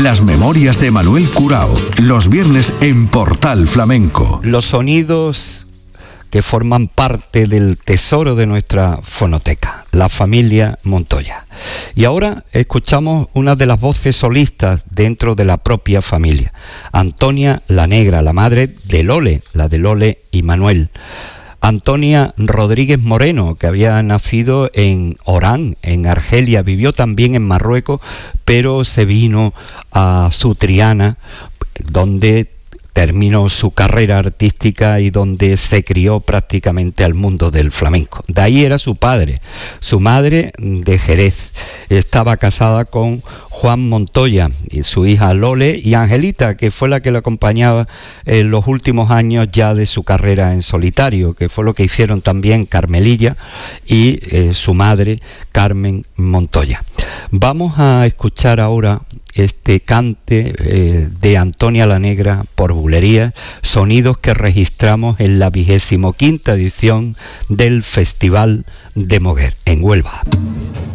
Las memorias de Manuel Curao, los viernes en Portal Flamenco. Los sonidos que forman parte del tesoro de nuestra fonoteca, la familia Montoya. Y ahora escuchamos una de las voces solistas dentro de la propia familia, Antonia la Negra, la madre de Lole, la de Lole y Manuel. Antonia Rodríguez Moreno, que había nacido en Orán, en Argelia, vivió también en Marruecos, pero se vino a Sutriana, donde terminó su carrera artística y donde se crió prácticamente al mundo del flamenco. De ahí era su padre, su madre de Jerez. Estaba casada con Juan Montoya y su hija Lole y Angelita, que fue la que le acompañaba en los últimos años ya de su carrera en solitario, que fue lo que hicieron también Carmelilla y su madre Carmen Montoya. Vamos a escuchar ahora este cante de Antonia la Negra por Bulerías, sonidos que registramos en la 25ª edición del Festival de Moguer, en Huelva.